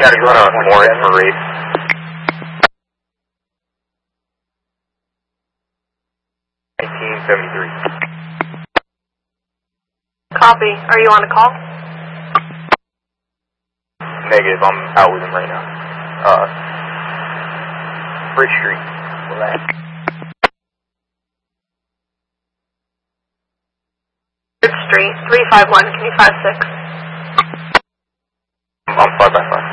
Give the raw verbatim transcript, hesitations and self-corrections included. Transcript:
Gotta go on more for race. nineteen seventy-three. Copy. Are you on a call? Negative. I'm out with him right now. Uh, Bridge Street. Relax. Bridge Street, three five one. Can you five six? I'm five by five.